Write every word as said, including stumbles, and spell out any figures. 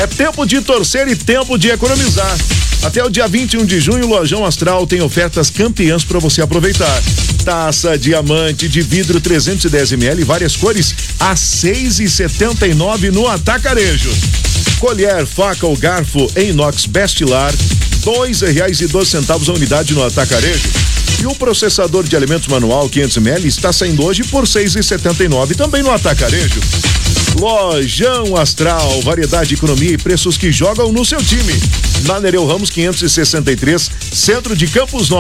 É tempo de torcer e tempo de economizar. Até o dia vinte e um de junho, o Lojão Astral tem ofertas campeãs para você aproveitar. Taça diamante de vidro trezentos e dez mililitros, várias cores, a seis e setenta e nove no Atacarejo. Colher, faca ou garfo em inox Bestilar, dois reais e doze centavos a unidade no Atacarejo. E o processador de alimentos manual quinhentos mililitros está saindo hoje por seis e setenta e nove também no Atacarejo. Lojão Astral, variedade, economia e preços que jogam no seu time. Na Nereu Ramos quinhentos e sessenta e três, centro de Campos Novos.